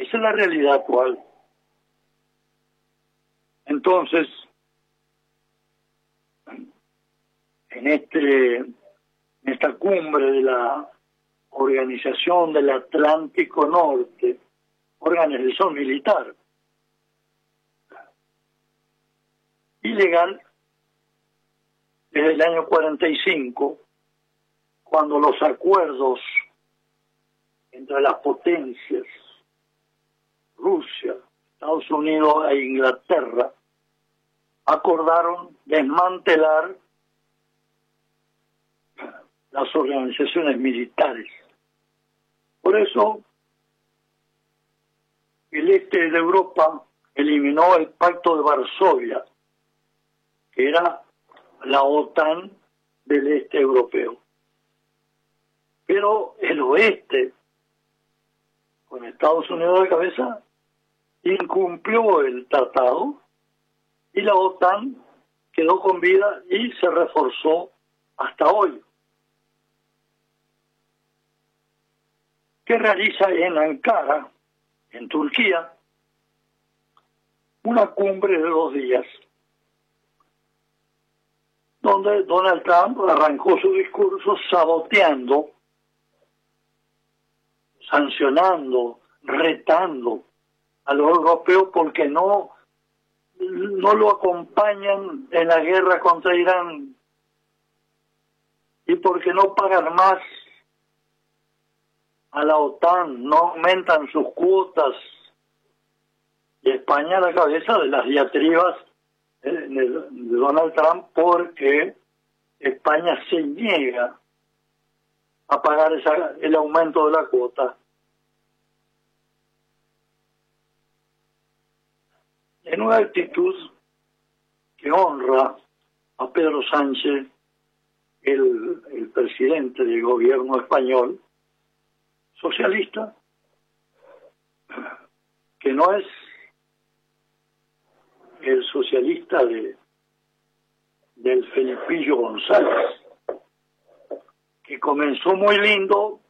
Esa es la realidad actual. Entonces, en esta cumbre de la Organización del Atlántico Norte, organización militar, ilegal, desde el año 45, cuando los acuerdos entre las potencias, Rusia, Estados Unidos e Inglaterra, acordaron desmantelar las organizaciones militares. Por eso, el este de Europa eliminó el Pacto de Varsovia, que era la OTAN del este europeo. Pero el oeste, con Estados Unidos de cabeza, incumplió el tratado y la OTAN quedó con vida y se reforzó hasta hoy. Que realiza en Ankara, en Turquía, una cumbre de 2 días, donde Donald Trump arrancó su discurso saboteando, sancionando, retando a los europeos porque no lo acompañan en la guerra contra Irán y porque no pagan más a la OTAN, no aumentan sus cuotas. Y España a la cabeza de las diatribas de Donald Trump, porque España se niega a pagar el aumento de la cuota. En una actitud que honra a Pedro Sánchez, el presidente del gobierno español, socialista, que no es el socialista del Felipillo González, que comenzó muy lindo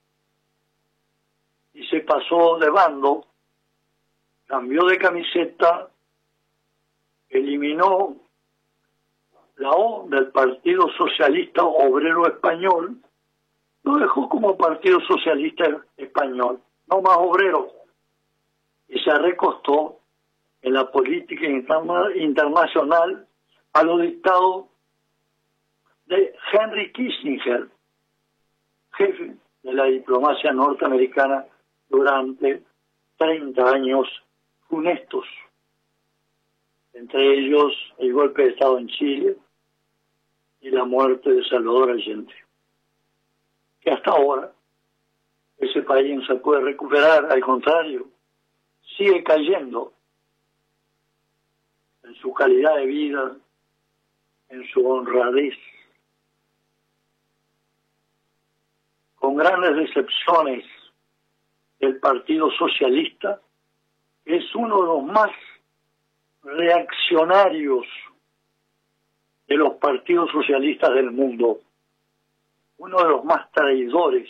y se pasó de bando, cambió de camiseta, eliminó la O del Partido Socialista Obrero Español, lo dejó como Partido Socialista Español, no más obrero, y se recostó en la política internacional a los dictados de Henry Kissinger, jefe de la diplomacia norteamericana durante 30 años funestos, entre ellos el golpe de Estado en Chile y la muerte de Salvador Allende, que hasta ahora ese país no se puede recuperar, al contrario, sigue cayendo en su calidad de vida, en su honradez, con grandes decepciones del Partido Socialista, que es uno de los más reaccionarios de los partidos socialistas del mundo, uno de los más traidores.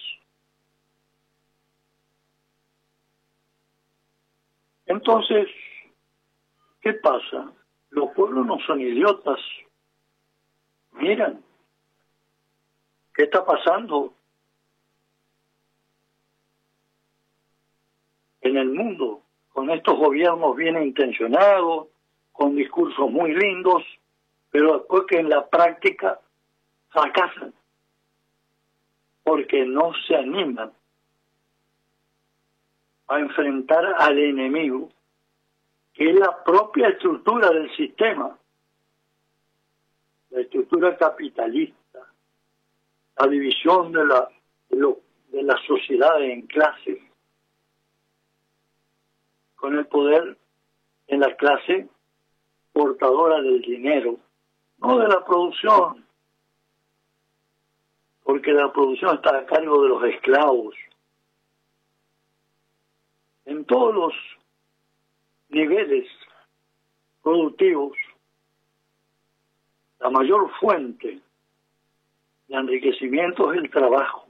Entonces, ¿qué pasa? Los pueblos no son idiotas. Miran, ¿qué está pasando en el mundo con estos gobiernos bien intencionados, con discursos muy lindos, pero después que en la práctica fracasan, porque no se animan a enfrentar al enemigo, que es la propia estructura del sistema, la estructura capitalista, la división de la sociedad en clases, con el poder en la clase portadora del dinero, no de la producción, porque la producción está a cargo de los esclavos. En todos los niveles productivos, la mayor fuente de enriquecimiento es el trabajo.